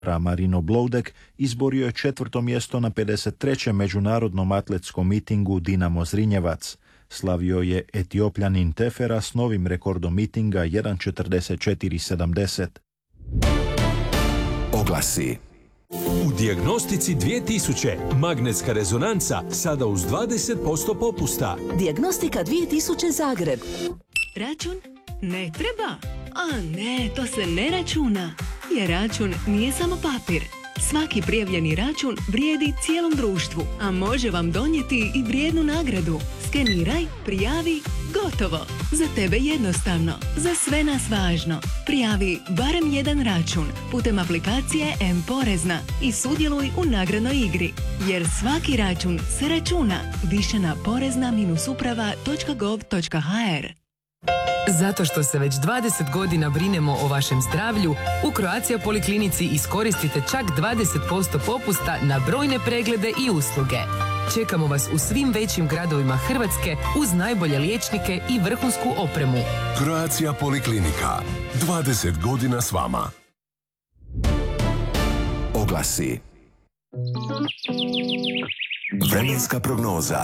Marino Bloudek izborio je 4. mjesto na 53. međunarodnom atletskom mitingu Dinamo Zrinjevac. Slavio je Etiopljanin Tefera s novim rekordom mitinga 1.44.70. Oglasi. U Dijagnostici 2000 magnetska rezonanca sada uz 20% popusta. Dijagnostika 2000 Zagreb. Račun? Ne treba. A ne, to se ne računa. Jer račun nije samo papir. Svaki prijavljeni račun vrijedi cijelom društvu, a može vam donijeti i vrijednu nagradu. Skeniraj, prijavi, gotovo. Za tebe jednostavno, za sve nas važno. Prijavi barem jedan račun putem aplikacije M-Porezna i sudjeluj u nagradnoj igri. Jer svaki račun se računa. Više na porezna-uprava.gov.hr. Zato što se već 20 godina brinemo o vašem zdravlju, u Croatia Poliklinici iskoristite čak 20% popusta na brojne preglede i usluge. Čekamo vas u svim većim gradovima Hrvatske uz najbolje liječnike i vrhunsku opremu. Croatia Poliklinika. 20 godina s vama. Oglasi. Vremenska prognoza.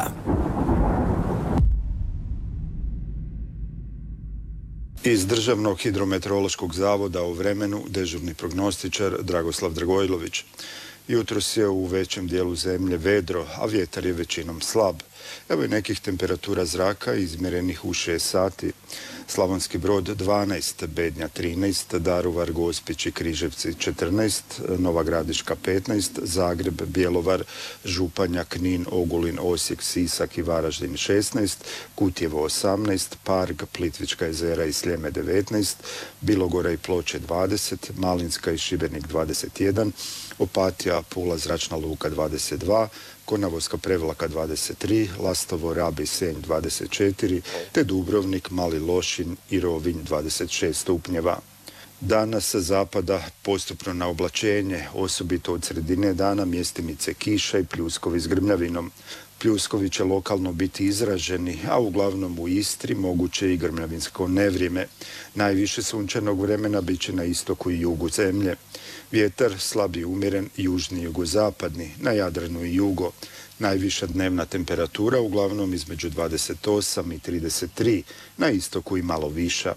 Iz Državnog hidrometeorološkog zavoda o vremenu dežurni prognostičar Dragoslav Dragojlović. Jutros je u većem dijelu zemlje vedro, a vjetar je većinom slab. Evo i nekih temperatura zraka izmjerenih u 6 sati. Slavonski Brod 12, Bednja 13, Daruvar, Gospić i Križevci 14, Nova Gradiška 15, Zagreb, Bjelovar, Županja, Knin, Ogulin, Osijek, Sisak i Varaždin 16, Kutjevo 18, Parg, Plitvička jezera i Sljeme 19, Bilogora i Ploče 20, Malinska i Šibenik 21, Opatija, Pula, Zračna luka 22, Konavolska Prevlaka 23, Lastovo, Rab i Senj 24, te Dubrovnik, Mali Lošinj i Rovinj 26 stupnjeva. Danas sa zapada postupno na oblačenje, osobito od sredine dana mjestimice kiša i pljuskovi s grmljavinom. Pljuskovi će lokalno biti izraženi, a uglavnom u Istri moguće i grmljavinsko nevrijeme. Najviše sunčanog vremena bit će na istoku i jugu zemlje. Vjetar slab i umjeren, južni jugozapadni, na Jadranu i jugo. Najviša dnevna temperatura uglavnom između 28 i 33, na istoku i malo viša.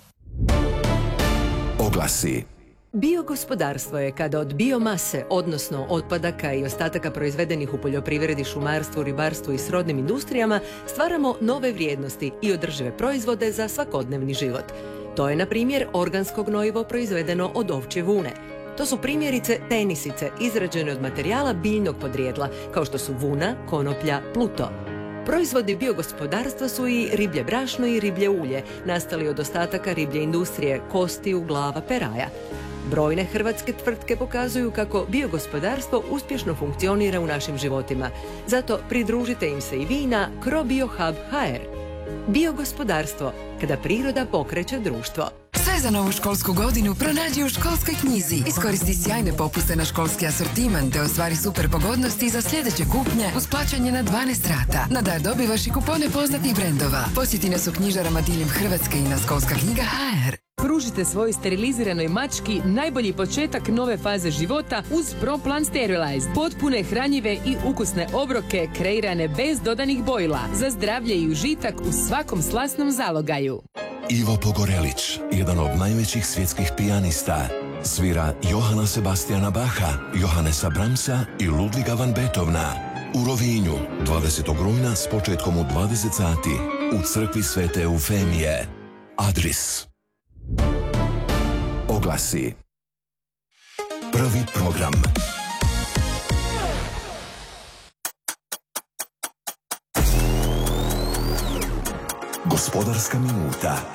Oglasi. Biogospodarstvo je kada od biomase, odnosno otpadaka i ostataka proizvedenih u poljoprivredi, šumarstvu, ribarstvu i srodnim industrijama, stvaramo nove vrijednosti i održive proizvode za svakodnevni život. To je, na primjer, organsko gnojivo proizvedeno od ovčje vune. To su primjerice tenisice, izrađene od materijala biljnog podrijetla, kao što su vuna, konoplja, pluto. Proizvodi biogospodarstva su i riblje brašno i riblje ulje, nastali od ostataka riblje industrije, kostiju, glava, peraja. Brojne hrvatske tvrtke pokazuju kako biogospodarstvo uspješno funkcionira u našim životima. Zato pridružite im se i vi na CroBioHub.hr. Biogospodarstvo, kada priroda pokreće društvo. Sve za novu školsku godinu pronađi u Školskoj knjizi. Iskoristi sjajne popuste na školski asortiman te ostvari super pogodnosti za sljedeće kupnje uz plaćanje na 12 rata. Na dar dobivaš i kupone poznatih brendova. Posjeti nas u knjižarama diljem Hrvatske i na Školska knjiga.hr. Pružite svojoj steriliziranoj mački najbolji početak nove faze života uz ProPlan Sterilized. Potpune, hranjive i ukusne obroke kreirane bez dodanih bojila za zdravlje i užitak u svakom slasnom zalogaju. Ivo Pogorelić, jedan od najvećih svjetskih pijanista. Svira Johana Sebastiana Bacha, Johannesa Brahmsa i Ludviga van Beethovena. U Rovinju, 20. rujna s početkom u 20 sati. U crkvi Svete Eufemije. Adris. Oglasi. Prvi program. Gospodarska minuta.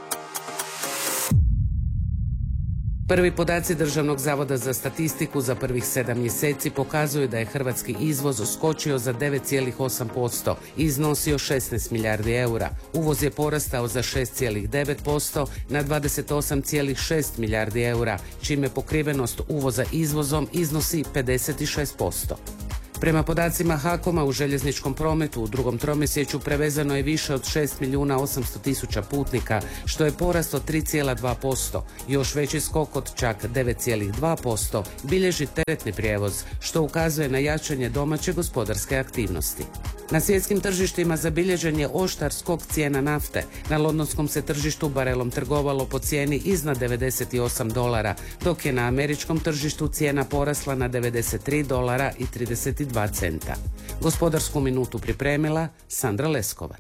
Prvi podaci Državnog zavoda za statistiku za prvih 7 mjeseci pokazuju da je hrvatski izvoz skočio za 9,8%, iznosio 16 milijardi eura. Uvoz je porastao za 6,9% na 28,6 milijardi eura, čime pokrivenost uvoza izvozom iznosi 56%. Prema podacima HAKOM-a u željezničkom prometu u drugom tromjesečju prevezano je više od 6.800.000 putnika, što je porast od 3,2%. Još veći skok od čak 9,2% bilježi teretni prijevoz, što ukazuje na jačanje domaće gospodarske aktivnosti. Na svjetskim tržištima zabilježen je oštar skok cijena nafte. Na londonskom se tržištu barelom trgovalo po cijeni iznad $98, dok je na američkom tržištu cijena porasla na $93.32. Gospodarsku minutu pripremila Sandra Leskovar.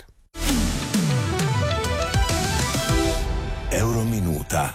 Eurominuta.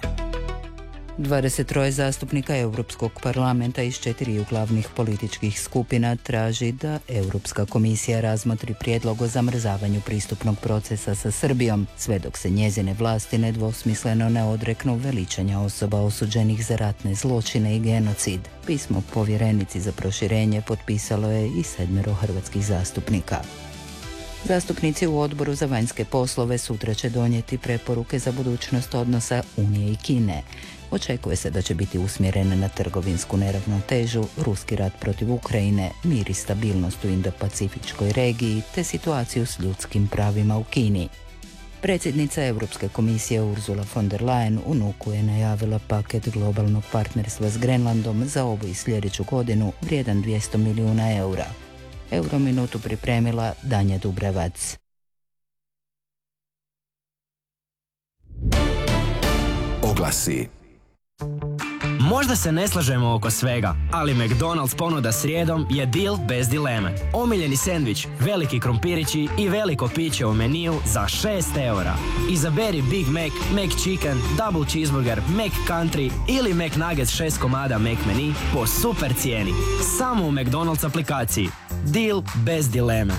23 zastupnika Europskog parlamenta iz 4 glavnih političkih skupina traži da Europska komisija razmotri prijedlog o zamrzavanju pristupnog procesa sa Srbijom, sve dok se njezine vlasti nedvosmisleno ne odreknu veličanja osoba osuđenih za ratne zločine i genocid. Pismo povjerenici za proširenje potpisalo je i 7 hrvatskih zastupnika. Zastupnici u Odboru za vanjske poslove sutra će donijeti preporuke za budućnost odnosa Unije i Kine. Očekuje se da će biti usmjerene na trgovinsku neravnotežu, ruski rat protiv Ukrajine, mir i stabilnost u Indo-Pacifičkoj regiji te situaciju s ljudskim pravima u Kini. Predsjednica Europske komisije Ursula von der Leyen u Nuku je najavila paket globalnog partnerstva s Grenlandom za ovu i sljedeću godinu vrijedan 200 milijuna eura. Eurominutu pripremila Danja Dubrevac. Oglasi. Možda se ne slažemo oko svega, ali McDonald's ponuda srijedom je deal bez dileme. Omiljeni sendvič, veliki krompirići i veliko piće u meniju za 6 eura. Izaberi Big Mac, McChicken, Double Cheeseburger, McCountry ili McNuggets 6 komada McMenu po super cijeni. Samo u McDonald's aplikaciji. Deal bez dileme.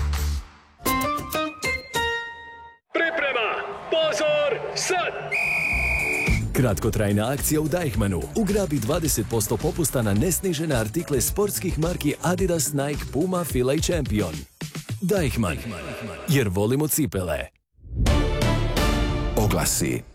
Priprema! Pozor! Sad! Kratkotrajna akcija u Deichmannu. Ugrabi 20% popusta na nesnižene artikle sportskih marki Adidas, Nike, Puma, Fila i Champion. Deichmann, jer volimo cipele. Oglasi.